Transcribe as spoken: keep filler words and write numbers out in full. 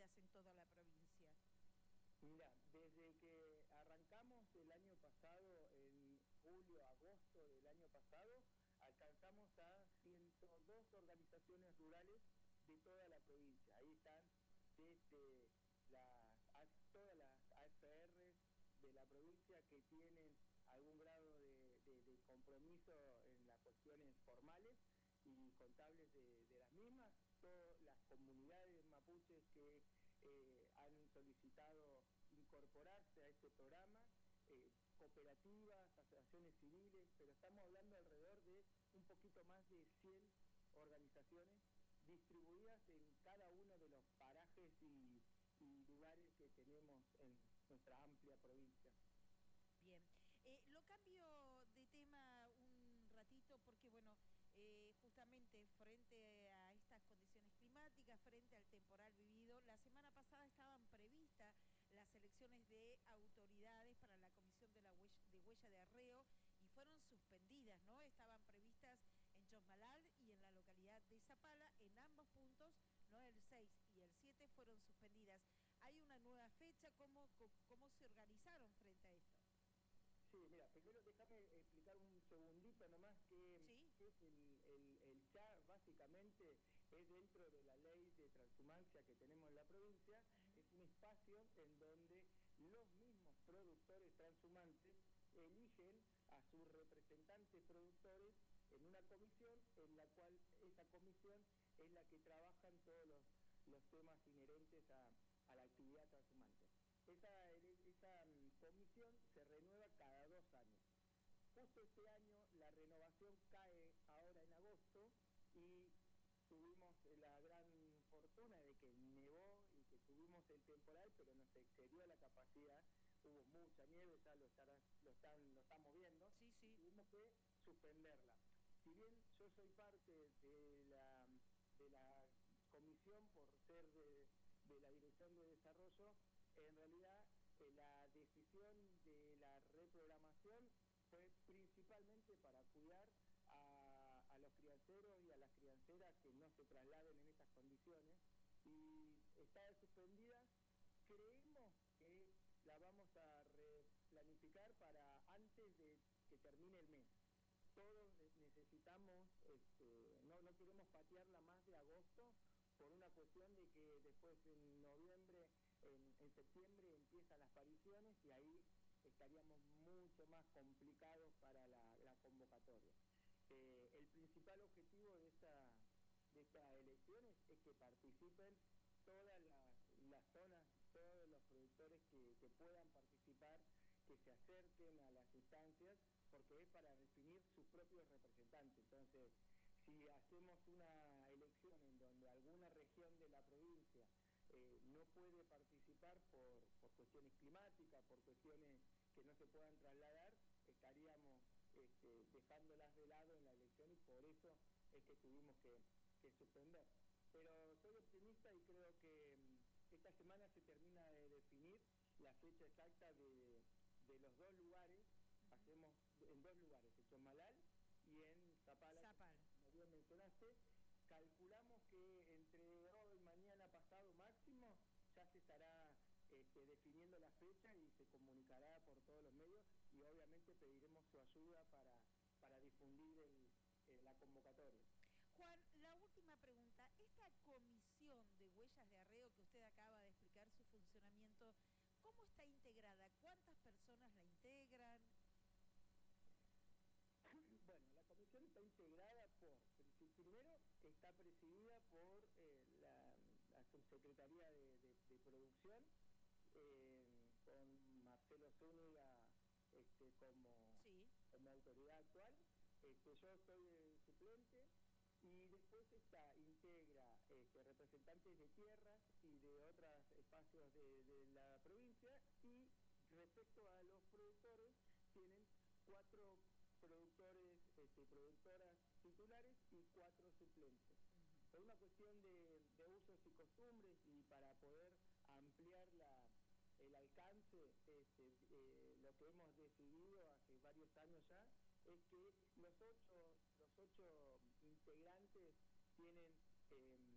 suspendidas en toda la provincia? Mira, desde que arrancamos el año pasado, en julio, agosto del año pasado, alcanzamos a ciento dos organizaciones rurales de toda la provincia. Ahí están desde las, todas las A F R de la provincia que tienen algún grado de, de, de compromiso en las cuestiones formales y contables de, de las mismas, todas las comunidades mapuches que eh, han solicitado incorporarse a este programa, eh, cooperativas, asociaciones civiles, pero estamos hablando alrededor de un poquito más de cien organizaciones distribuidas en cada uno de los parajes y, y lugares que tenemos en nuestra amplia provincia. Bien, eh, lo cambio de tema un ratito porque, bueno, eh, justamente frente a estas condiciones climáticas, frente al temporal vivido, la semana pasada estaban previstas las elecciones de autoridades para la Comisión de la Huella de, Huella de Arreo y fueron suspendidas, ¿no? Estaban previstas en Chosmalal y en la localidad de Zapala, en ambos puntos, ¿no? El seis y el siete fueron suspendidas. ¿Hay una nueva fecha? ¿Cómo, cómo, cómo se organizaron frente a esto? Sí, mira, primero déjame explicar un segundito nomás que, ¿Sí? que es el, el, el C A R, básicamente es dentro de la ley de transhumancia que tenemos en la provincia, uh-huh. Es un espacio en donde los mismos productores transhumantes eligen a sus representantes productores en una comisión en la cual esa comisión es la que trabajan todos los, los temas inherentes a, a la actividad transhumante. Esa, esa comisión se renueva cada dos años. Justo este año la renovación cae ahora en agosto y tuvimos la gran fortuna de que nevó y que tuvimos el temporal, pero nos excedió la capacidad, hubo mucha nieve, ya lo, estará, lo, están, lo estamos viendo, sí, sí. Y tuvimos que suspenderla. Si bien yo soy parte de la, de la comisión por ser de, de la Dirección de Desarrollo, en realidad eh, la decisión de la reprogramación fue principalmente para cuidar a, a los crianceros y a las crianceras que no se trasladen en estas condiciones, y está suspendida. Creemos que la vamos a replanificar para antes de que termine el mes. Todos necesitamos, este, no, no queremos patearla más de agosto por una cuestión de que después en noviembre, en, en septiembre empiezan las pariciones y ahí estaríamos mucho más complicados para la, la convocatoria. Eh, el principal objetivo de, esta, de estas elecciones es que participen todas las, las zonas, todos los productores que, que puedan participar, que se acerquen a las instancias, porque es para definir sus propios representantes. Entonces, si hacemos una elección en donde alguna región de la provincia eh, no puede participar por, por cuestiones climáticas, por cuestiones que no se puedan trasladar, estaríamos este, dejándolas de lado en la elección y por eso es que tuvimos que, que suspender. Pero soy optimista y creo que um, esta semana se termina de definir la fecha exacta de, de los dos lugares. Uh-huh. Hacemos en dos lugares, en Chosmalal y en Zapala, Zapala. Como bien mencionaste. Calculamos que entre hoy, mañana, pasado máximo, ya se estará este, definiendo la fecha y se comunicará por todos los medios y obviamente pediremos su ayuda para, para difundir el, eh, la convocatoria. Juan, la última pregunta. Esta comisión de huellas de arreo que usted acaba de explicar su funcionamiento, ¿cómo está integrada? ¿Cuántas personas la integran? Bueno, la comisión está integrada por, primero está presidida por eh, la, la subsecretaría de, de, de producción, eh, con Marcelo Zúñiga este, como, sí. como autoridad actual. Este, yo soy el suplente y después está, integra este, representantes de tierras y de otros espacios de, de la provincia, y respecto a los productores tienen cuatro productores, este, productoras titulares y cuatro suplentes. Uh-huh. Por una cuestión de, de usos y costumbres y para poder ampliar la, el alcance, este, eh, lo que hemos decidido hace varios años ya es que los ocho, los ocho integrantes tienen eh,